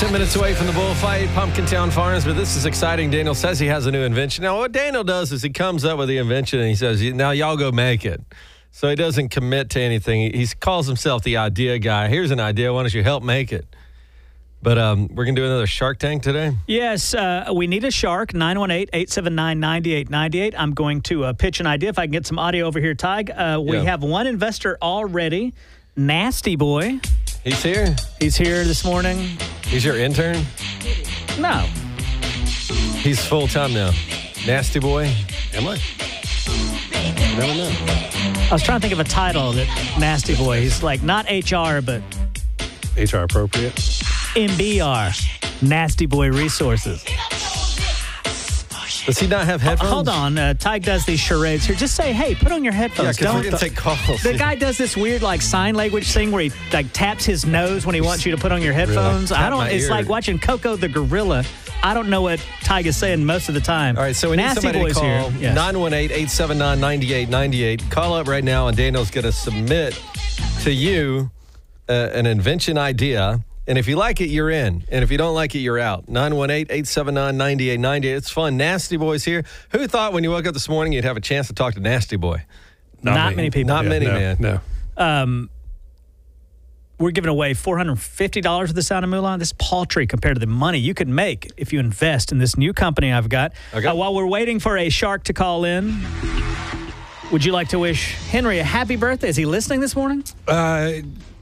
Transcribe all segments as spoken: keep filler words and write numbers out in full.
ten minutes away from the bullfight, Pumpkin Town Farms, but this is exciting. Daniel says he has a new invention. Now, what Daniel does is he comes up with the invention and he says, now y'all go make it. So he doesn't commit to anything. He calls himself the idea guy. Here's an idea. Why don't you help make it? But um, we're going to do another Shark Tank today? Yes, uh, we need a shark, nine one eight, eight seven nine, nine eight nine eight. I'm going to uh, pitch an idea. If I can get some audio over here, Tig. Uh, we Yeah. have one investor already, Nasty Boy. He's here? He's here this morning. He's your intern? No. He's full-time now. Nasty Boy? Am I? I never know. I was trying to think of a title that Nasty Boy. He's like not H R, but H R appropriate. M B R, Nasty Boy Resources. Does he not have headphones? Hold on. Uh, Tig does these charades here. Just say, hey, put on your Yeah, headphones. because we're Don't. going to take calls. The guy does this weird like sign language thing where he like taps his nose when he wants you to put on your headphones. Tap I don't. my It's ear. like watching Coco the gorilla. I don't know what Tig is saying most of the time. All right, so we need Nasty somebody Boy's to call here. Yes. nine one eight, eight seven nine, nine eight nine eight. Call up right now, and Daniel's going to submit to you uh, an invention idea. And if you like it, you're in. And if you don't like it, you're out. nine one eight, eight seven nine, nine eight nine eight. It's fun. Nasty Boy's here. Who thought when you woke up this morning you'd have a chance to talk to Nasty Boy? Not, me. many people. Not many, no, man. No. Um, we're giving away four hundred fifty dollars for the Sound of Moolah. This is paltry compared to the money you could make if you invest in this new company I've got. Okay. Uh, while we're waiting for a shark to call in, would you like to wish Henry a happy birthday? Is he listening this morning? Uh,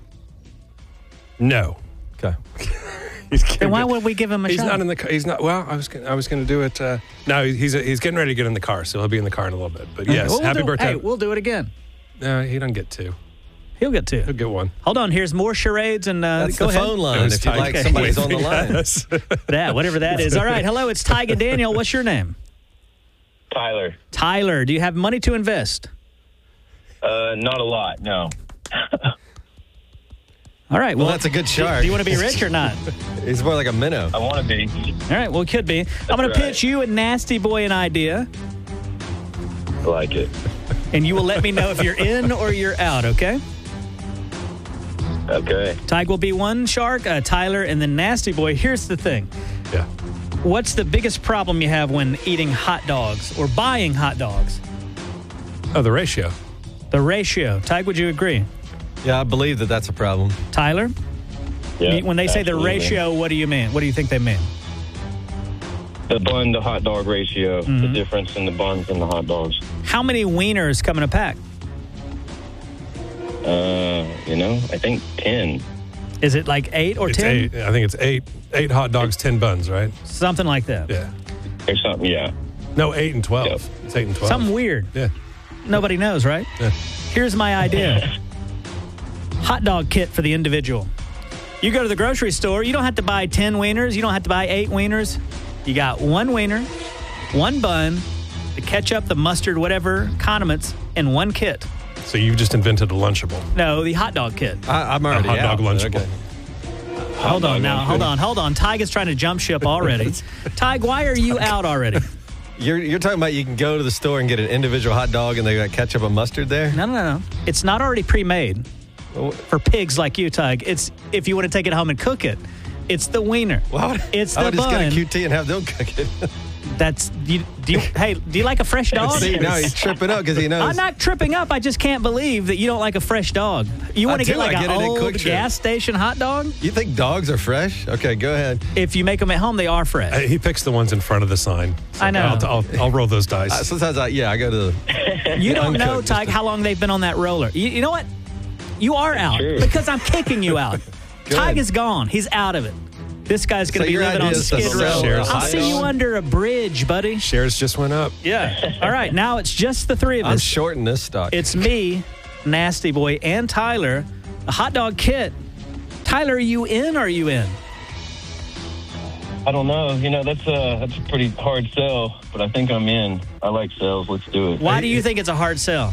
no. Okay. He's Then why would we give him a He's shot? not in the car. He's not. Well, I was gonna, I was going to do it. Uh, no, he's he's getting ready to get in the car, so he'll be in the car in a little bit. But yes, Well, we'll happy do- birthday. Hey, we'll do it again. No, he doesn't get two. He'll get two. He'll get one. Hold on. Here's more charades and uh, That's go the ahead. phone It line was if you Tig. like Okay. somebody's on the line. Yes. That, whatever that is. All right. Hello, it's Tig and Daniel. What's your name? Tyler. Tyler. Do you have money to invest? Uh, not a lot, no. All right. Well, that's a good do- shark. Do you want to be rich or not? He's more like a minnow. I want to be. All right. Well, it could be. I'm going right. to pitch you and Nasty Boy an idea, I like it. and you will let me know if you're in or you're out, okay? Okay. Tig will be one shark, uh, Tyler, and then Nasty Boy. Here's the thing. Yeah. What's the biggest problem you have when eating hot dogs or buying hot dogs? Oh, the ratio. The ratio. Tig, would you agree? Yeah, I believe that that's a problem. Tyler? Yeah. When they say the absolutely. ratio, what do you mean? What do you think they mean? The bun to hot dog ratio, Mm-hmm. the difference in the buns and the hot dogs. How many wieners come in a pack? Uh, you know, I think ten. Is it like eight or It's ten? eight. I think it's eight. Eight hot dogs, ten buns, right? Something like that. Yeah. Or something, yeah. No, eight and twelve. Yep. It's eight and twelve. Something weird. Yeah. Nobody knows, right? Yeah. Here's my idea. Hot dog kit for the individual. You go to the grocery store, you don't have to buy ten wieners, you don't have to buy eight wieners. You got one wiener, one bun, the ketchup, the mustard, whatever, condiments, and one kit. So you've just invented a Lunchable. No, the hot dog kit. I, I'm already hot out. dog Lunchable. Okay. Hold on dog now, lunch. hold on, hold on. Tig is trying to jump ship already. Tig, why are you out already? You're, you're talking about you can go to the store and get an individual hot dog and they got ketchup and mustard there? No, no, no, no. It's not already pre-made Well, for pigs like you, Tig. It's if you want to take it home and cook it. It's the wiener. Why would, It's I the would just get bun. a Q T and have them cook it. That's you, do you, hey, do you like a fresh dog? See, now he's tripping up because he knows. I'm not tripping up. I just can't believe that you don't like a fresh dog. You I want to do. get like I get an it at old Quick Trip. gas station hot dog? You think dogs are fresh? Okay, go ahead. If you make them at home, they are fresh. Uh, He picks the ones in front of the sign. So I know. I'll, I'll, I'll roll those dice. Uh, sometimes I, yeah, I go to the. You don't know, uncooked, just Tig, to- how long they've been on that roller. You, you know what? You are out true. because I'm kicking you out. Good. Tig is gone. He's out of it. This guy's going So to be your living idea on is to Skid sell Row. a I'll hot see you dog? under a bridge, buddy. Shares just went up. Yeah. All right. Now it's just the three of I'm us. shorting this stock. It's me, Nasty Boy, and Tyler. A hot dog kit. Tyler, are you in or are you in? I don't know. You know, that's a, that's a pretty hard sell, but I think I'm in. I like sales. Let's do it. Why do you think it's a hard sell?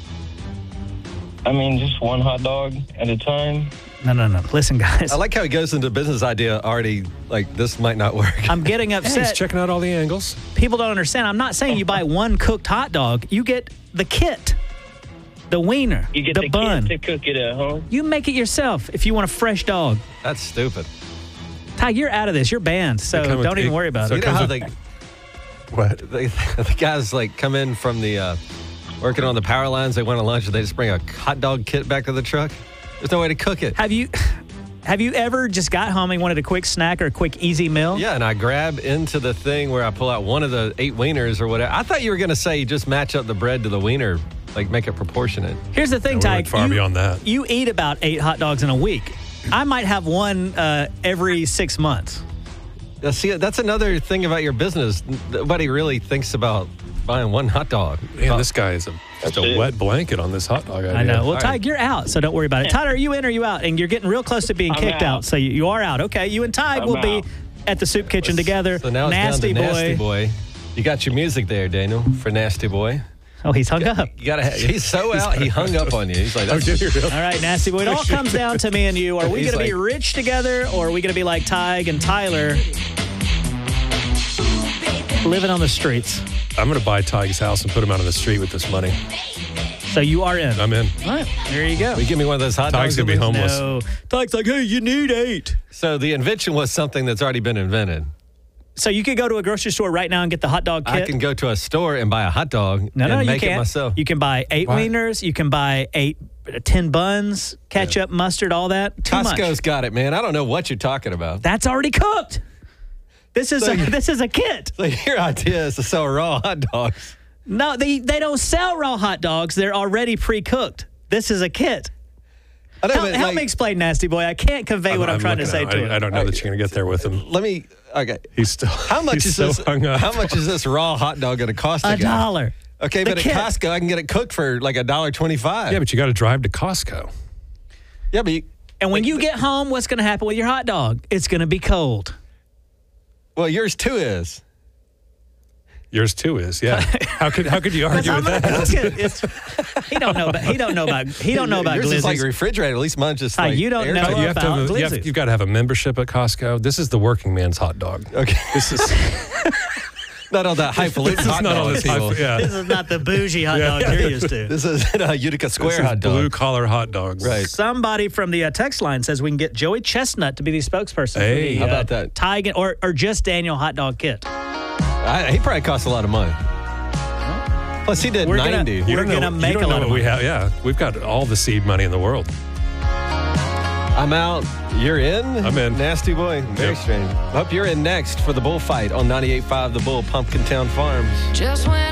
I mean, just one hot dog at a time. No, no, no. Listen, guys. I like how he goes into a business idea already, like, this might not work. I'm getting Yeah, he's upset. checking out all the angles. People don't understand. I'm not saying you buy one cooked hot dog. You get the kit, the wiener, You get the, the, bun. kid to cook it at home. You make it yourself if you want a fresh dog. That's stupid. Tig, Ty, you're out of this. You're banned, so It come with- don't even it- worry about so You it. know how comes they, What? they, the guys like come in from the uh, working on the power lines. They went to lunch and they just bring a hot dog kit back to the truck. There's no way to cook it. Have you have you ever just got home and wanted a quick snack or a quick easy meal? Yeah, and I grab into the thing where I pull out one of the eight wieners or whatever. I thought you were going to say you just match up the bread to the wiener, like make it proportionate. Here's the thing, No, we're Ty. like far you, beyond that. You eat about eight hot dogs in a week. I might have one uh, every six months. Yeah, see, that's another thing about your business. Nobody really thinks about buying one hot dog. Man, this guy is a, just That's a it. wet blanket on this hot dog idea. I know. Well, All Ty, right. you're out, so don't worry about it. Tyler, are you in or are you out? And you're getting real close to being I'm kicked out. out. so you, you are out. Okay, you and Ty I'm will be out. at the soup kitchen together. So now it's Nasty down to boy. Nasty Boy. You got your music there, Daniel, for Nasty Boy. Oh, he's hung up. You gotta. Have, he's so out. He hung up on you. He's like, Oh, that's, did you really? All right, Nasty Boy. It all comes down to me and you. Are we He's going to be like- rich together, or are we going to be like Tig and Tyler, living on the streets? I'm going to buy Ty's house and put him out on the street with this money. So you are in. I'm in. All right, there you go. will you give me one of those hot Tig's dogs? gonna be at least? homeless. No. Tig's like, hey, you need eight. So the invention was something that's already been invented. So you could go to a grocery store right now and get the hot dog kit. I can go to a store and buy a hot dog no, and no, you make can't. it myself. You can buy eight Why? wieners. You can buy eight, ten buns, ketchup, mustard, all that. Too Costco's much. got it, man. I don't know what you're talking about. That's already cooked. This is So a, you- this is a kit. So your idea is to sell raw hot dogs. No, they they don't sell raw hot dogs. They're already pre-cooked. This is a kit. I know, Help, but, help like, me explain, Nasty Boy. I can't convey what I'm, trying to say looking at to him. him. I, I don't know that you're going to get there with him. Let me. Okay. He's still. How much he's is so this? hung up. How much is this raw hot dog going to cost? A guy? dollar. Okay, The but kit. at Costco, I can get it cooked for like a dollar twenty-five. Yeah, but you got to drive to Costco. yeah, but you, And when like, you get home, what's going to happen with your hot dog? It's going to be cold. well, yours too is. Yours too is. Yeah. How could how could you argue I'm with gonna that? cook it. It's, he don't know about. He don't know about. He don't know about Yours is like glizzies. refrigerated. At least mine's just Hi, like you don't air know tight. You have to about have, a- you have, glizzies. you've got to have a membership at Costco. This is the working man's hot dog. Okay, This is not all that highfalutin this is hot not all dog. this high, people. yeah. This is not the bougie hot Yeah. dog you're used to. This is a Utica Square This is hot dog. blue collar hot dogs. Right. Somebody from the uh, text line says we can get Joey Chestnut to be the spokesperson. Hey. for the, How uh, about that? Tig and- or or just Daniel hot dog kit. I, he probably costs a lot of money. Plus, he did We're gonna- ninety. We're You don't know, gonna you make don't a know lot of what we money. have. Yeah, we've got all the seed money in the world. I'm out. You're in? I'm in. Nasty boy. Very Yep. strange. Hope you're in next for the bullfight on ninety-eight point five The Bull, Pumpkin Town Farms. Just when